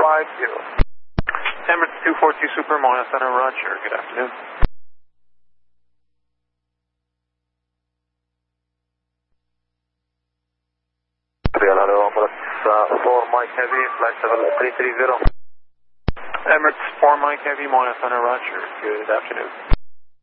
Emirates 242 Super, Moya Center, Roger. Good afternoon. Hello, Emirates 4 Mike Heavy, flight level 330. Emirates 4 Mike Heavy, Moya Center, Roger. Good afternoon.